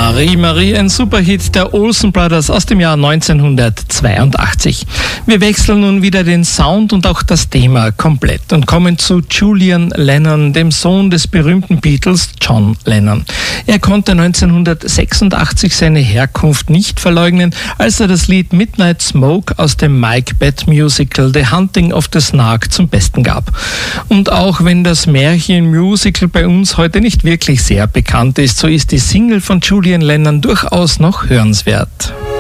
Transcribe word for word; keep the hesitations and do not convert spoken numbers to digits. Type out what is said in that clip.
Marie Marie, ein Superhit der Olsen Brothers aus dem Jahr neunzehnhundertzweiundachtzig. Wir wechseln nun wieder den Sound und auch das Thema komplett und kommen zu Julian Lennon, dem Sohn des berühmten Beatles John Lennon. Er konnte neunzehnhundertsechsundachtzig seine Herkunft nicht verleugnen, als er das Lied Midnight Smoke aus dem Mike Batt Musical The Hunting of the Snark zum Besten gab. Und auch wenn das Märchen-Musical bei uns heute nicht wirklich sehr bekannt ist, so ist die Single von Julian Lennon durchaus noch hörenswert.